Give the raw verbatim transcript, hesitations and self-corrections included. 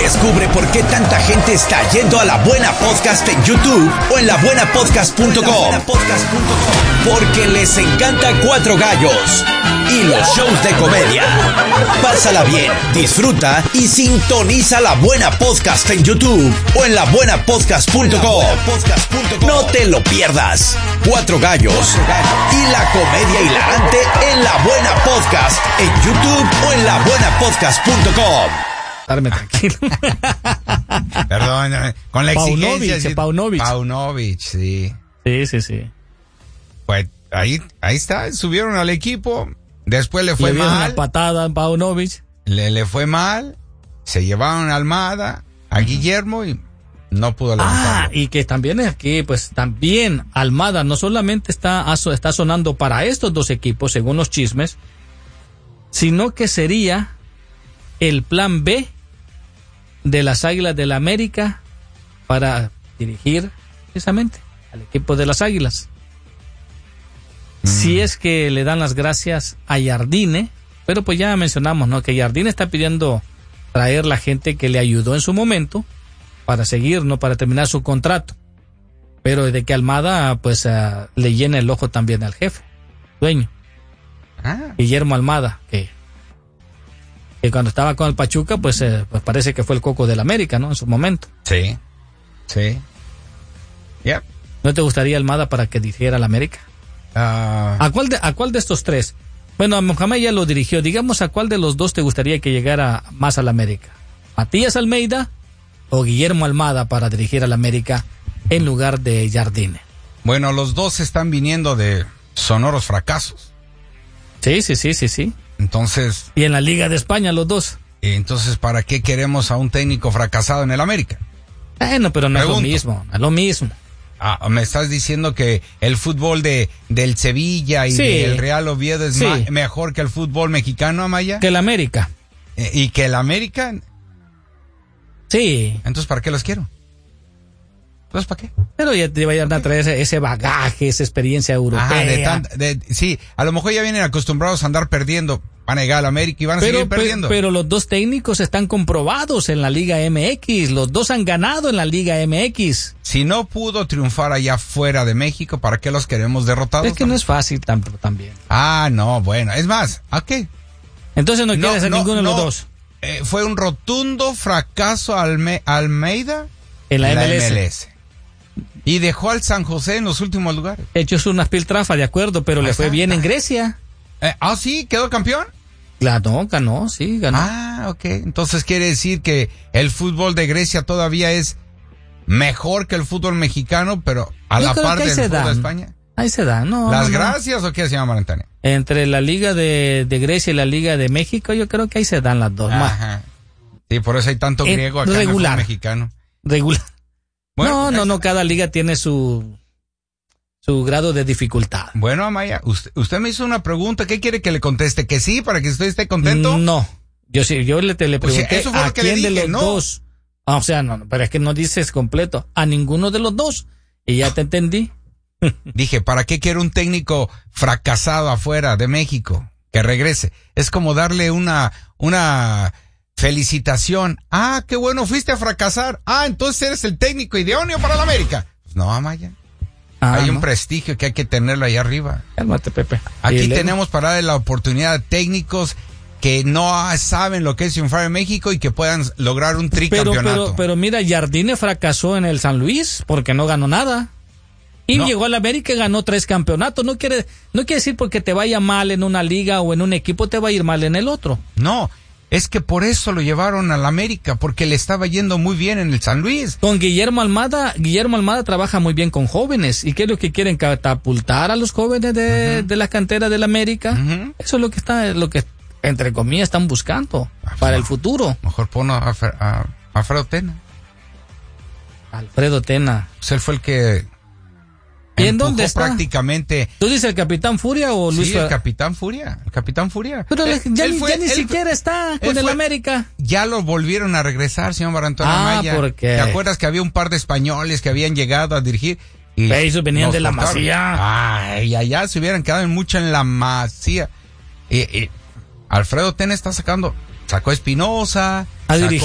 Descubre por qué tanta gente está yendo a La Buena Podcast en YouTube o en la buena podcast punto com. Porque les encanta Cuatro Gallos y los shows de comedia. Pásala bien, disfruta y sintoniza La Buena Podcast en YouTube o en la buena podcast punto com. No te lo pierdas. Cuatro Gallos y la comedia hilarante en La Buena Podcast en YouTube o en la buena podcast punto com. Darme tranquilo. Perdón, con la Paunovic, exigencia. Paunovic. Paunovic, sí. Sí, sí, sí. Pues ahí, ahí está, subieron al equipo, después le fue le dieron mal. una patada a Paunovic. Le, le fue mal, se llevaron a Almada, a Guillermo y no pudo levantarlo. Ah, y que también es aquí, pues también Almada no solamente está, está sonando para estos dos equipos, según los chismes, sino que sería el plan B de las Águilas del la América para dirigir precisamente al equipo de las Águilas. Mm. Si es que le dan las gracias a Jardine, pero pues ya mencionamos, ¿no? Que Jardine está pidiendo traer la gente que le ayudó en su momento para seguir, no para terminar su contrato. Pero de que Almada pues uh, le llena el ojo también al jefe, dueño. Ah. Guillermo Almada, que que cuando estaba con el Pachuca, pues, eh, pues parece que fue el coco del América, ¿no? En su momento. Sí, sí. Yeah. ¿No te gustaría Almada para que dirigiera al América? Uh... ¿A cuál de, a cuál de estos tres? Bueno, a Mohamed ya lo dirigió. Digamos, ¿a cuál de los dos te gustaría que llegara más al América? ¿Matías Almeida o Guillermo Almada para dirigir al América en lugar de Jardine? Bueno, los dos están viniendo de sonoros fracasos. Sí, sí, sí, sí, sí. Entonces... Y en la Liga de España los dos. Entonces, ¿para qué queremos a un técnico fracasado en el América? Bueno, pero no Pregunto. es lo mismo, no es lo mismo. Ah, me estás diciendo que el fútbol de del Sevilla y sí. del Real Oviedo es sí. ma- mejor que el fútbol mexicano, Amaya. Que el América. Eh, ¿Y que el América? Sí. Entonces, ¿para qué los quiero? Entonces, ¿para qué? Pero ya te vayan a traer ese, ese bagaje, esa experiencia europea. Ajá, de tan, de, sí, a lo mejor ya vienen acostumbrados a andar perdiendo. Van a llegar al América y van a pero, seguir perdiendo. Pero, pero los dos técnicos están comprobados en la Liga M X. Los dos han ganado en la Liga M X. Si no pudo triunfar allá fuera de México, ¿para qué los queremos derrotados? Es que no es fácil tampoco también. Ah, no, bueno. Es más, ¿a qué? Entonces no, no quieres a no, ninguno no, de los dos. Eh, fue un rotundo fracaso Alme- Almeida en la, en la M L S. M L S. Y dejó al San José en los últimos lugares. Hecho es una piltrafa, de acuerdo, pero Ahí le fue está. bien en Grecia. Eh, ah, sí, quedó campeón. Claro, ganó, sí, ganó. Ah, ok. Entonces quiere decir que el fútbol de Grecia todavía es mejor que el fútbol mexicano, pero a Yo la creo par que ahí del se fútbol dan. de España. Ahí se da, ¿no? ¿Las no, gracias no. o qué se llama, Marantania? Entre la Liga de, de Grecia y la Liga de México, yo creo que ahí se dan las dos. Ajá. Sí, por eso hay tanto en griego acá regular. en el fútbol mexicano. Regular. Bueno, no, no, está. no, cada liga tiene su su grado de dificultad. Bueno, Amaya, usted, usted me hizo una pregunta, ¿qué quiere que le conteste? ¿Que sí, para que usted esté contento? No, yo sí, yo le, te le pregunté pues, eso fue a lo que quién le dije, de los no. dos. Ah, o sea, no, pero es que no dices completo, a ninguno de los dos. Y ya te entendí. Dije, ¿para qué quiere un técnico fracasado afuera de México que regrese? Es como darle una, una felicitación. Ah, qué bueno, fuiste a fracasar. Ah, entonces eres el técnico idóneo para la América. Pues no, Amaya. Ah, hay un no. prestigio que hay que tenerlo ahí arriba. Cálmate, Pepe. Aquí tenemos para darle la oportunidad a técnicos que no saben lo que es triunfar en México y que puedan lograr un tricampeonato. Pero, pero, pero mira, Jardine fracasó en el San Luis porque no ganó nada. Y no. llegó a la América y ganó tres campeonatos. No quiere, no quiere decir porque te vaya mal en una liga o en un equipo te va a ir mal en el otro. No, es que por eso lo llevaron a la América, porque le estaba yendo muy bien en el San Luis. Con Guillermo Almada, Guillermo Almada trabaja muy bien con jóvenes. ¿Y qué es lo que quieren? Catapultar a los jóvenes de, uh-huh. de la cantera de la América. Uh-huh. Eso es lo que está, lo que entre comillas están buscando ah, para no. el futuro. Mejor pon a, a, a Alfredo Tena. Alfredo Tena. Pues él fue el que ¿Y en dónde está? Prácticamente. ¿Tú dices el Capitán Furia o Luis? Sí, el Capitán Furia, el Capitán Furia. Pero él, ya, él ni, fue, ya ni él, siquiera está con el fue, América. Ya lo volvieron a regresar, señor Barantón ah, Amaya. ¿por qué? ¿Te acuerdas que había un par de españoles que habían llegado a dirigir? Y ellos venían de la contaron. Masía. Ay, allá se hubieran quedado mucho en la Masía. Y, y Alfredo Tena está sacando, sacó a Espinosa, a dirigir